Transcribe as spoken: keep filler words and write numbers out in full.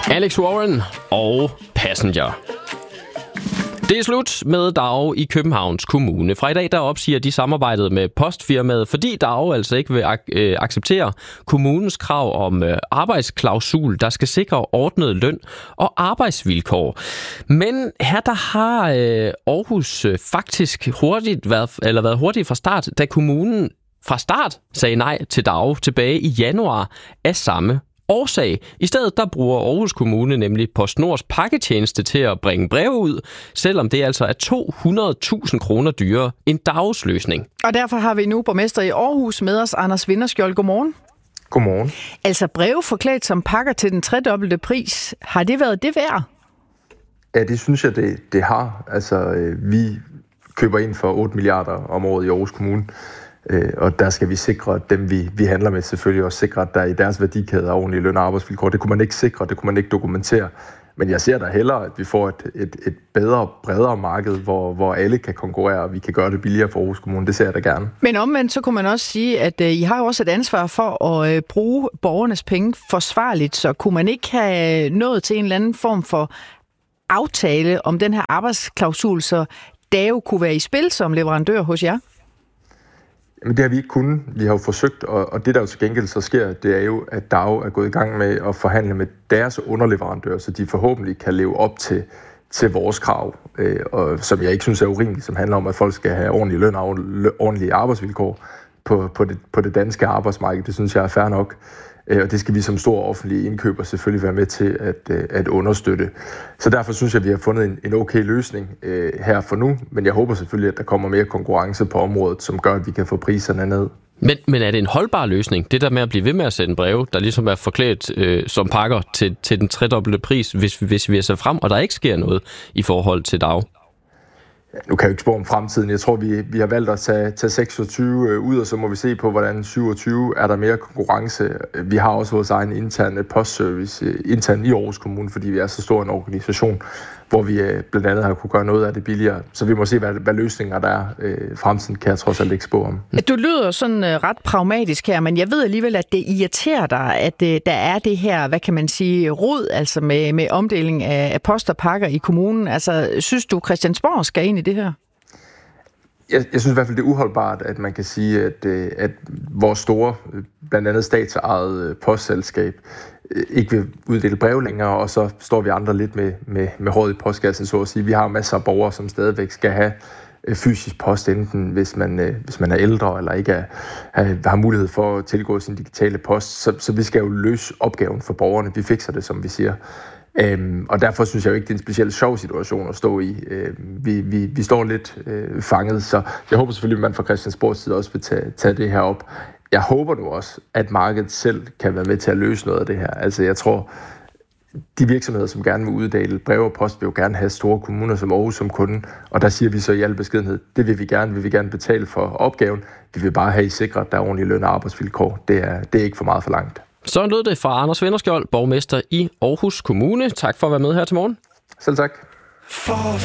Alex Warren og Passenger. Det er slut med D A O i Københavns Kommune. Fra i dag der opsiger de samarbejdet med postfirmaet, fordi D A O altså ikke vil ak- øh, acceptere kommunens krav om øh, arbejdsklausul, der skal sikre ordnet løn og arbejdsvilkår. Men her der har øh, Aarhus øh, faktisk hurtigt været, eller været hurtigt fra start, da kommunen fra start sagde nej til D A O tilbage i januar af samme årsag. I stedet der bruger Aarhus Kommune nemlig PostNords pakketjeneste til at bringe breve ud, selvom det altså er to hundrede tusind kroner dyrere end D A O's løsning. Og derfor har vi nu borgmester i Aarhus med os, Anders Vinderskjold. Godmorgen. Godmorgen. Altså breve forklædt som pakker til den tredobbelte pris. Har det været det værd? Ja, det synes jeg, det, det har. Altså, øh, vi køber ind for otte milliarder om året i Aarhus Kommune. Øh, og der skal vi sikre, at dem vi, vi handler med selvfølgelig også sikre, at der i deres værdikæde er ordentlige løn- og arbejdsvilkår. Det kunne man ikke sikre, det kunne man ikke dokumentere. Men jeg ser da hellere, at vi får et, et, et bedre, bredere marked, hvor, hvor alle kan konkurrere, og vi kan gøre det billigere for Aarhus Kommune. Det ser jeg da gerne. Men omvendt, så kunne man også sige, at øh, I har jo også et ansvar for at øh, bruge borgernes penge forsvarligt. Så kunne man ikke have nået til en eller anden form for aftale om den her arbejdsklausul, så D A O kunne være i spil som leverandør hos jer? Men det har vi ikke kunnet. Vi har jo forsøgt, og, og det der jo til gengæld så sker, det er jo, at D A O er gået i gang med at forhandle med deres underleverandører, så de forhåbentlig kan leve op til, til vores krav, øh, og, som jeg ikke synes er urimeligt, som handler om, at folk skal have ordentlig løn og ordentlige arbejdsvilkår på, på, det, på det danske arbejdsmarked. Det synes jeg er fair nok. Og det skal vi som store offentlige indkøber selvfølgelig være med til at, at understøtte. Så derfor synes jeg, at vi har fundet en, en okay løsning øh, her for nu. Men jeg håber selvfølgelig, at der kommer mere konkurrence på området, som gør, at vi kan få priserne ned. Men, men er det en holdbar løsning, det der med at blive ved med at sende breve, der ligesom er forklædt øh, som pakker til, til den tredobbelte pris, hvis, hvis vi er så frem, og der ikke sker noget i forhold til D A O? Nu kan jeg jo ikke spå om fremtiden. Jeg tror, vi, vi har valgt at tage, tage seksogtyve ud, og så må vi se på, hvordan syvogtyve er der mere konkurrence. Vi har også vores egen interne postservice internt i Aarhus Kommune, fordi vi er så stor en organisation, hvor vi blandt andet har kunne gøre noget af det billigere. Så vi må se, hvad, hvad løsninger der er. Fremtiden kan jeg trods alt ikke spå om. Du lyder sådan ret pragmatisk her, men jeg ved alligevel, at det irriterer dig, at der er det her, hvad kan man sige, rod, altså med, med omdeling af post og pakker i kommunen. Altså, synes du, Christiansborg skal ind i det her? Jeg, jeg synes i hvert fald, det er uholdbart, at man kan sige, at, at vores store, blandt andet statsejede postselskab, ikke vil uddele brev længere, og så står vi andre lidt med, med, med håret i postkassen, så at sige. Vi har masser af borgere, som stadigvæk skal have fysisk post, enten hvis man, hvis man er ældre, eller ikke er, har mulighed for at tilgå sin digitale post. Så, så vi skal jo løse opgaven for borgerne. Vi fikser det, som vi siger. Øhm, og derfor synes jeg jo ikke, det er en specielt sjov situation at stå i. Øhm, vi, vi, vi står lidt øh, fanget, så jeg håber selvfølgelig, at man fra Christiansborgs side også vil tage, tage det her op. Jeg håber nu også, at markedet selv kan være med til at løse noget af det her. Altså jeg tror, de virksomheder, som gerne vil uddele brev og post, vil jo gerne have store kommuner som Aarhus som kunde, og der siger vi så i al beskedenhed, det vil vi gerne, vil vi gerne betale for opgaven. Vi vil bare have I sikre, at der er ordentlige løn- og arbejdsvilkår. Det er, det er ikke for meget forlangt. Så lød det fra Anders Vinderskjold, borgmester i Aarhus Kommune. Tak for at være med her til morgen. Selv tak.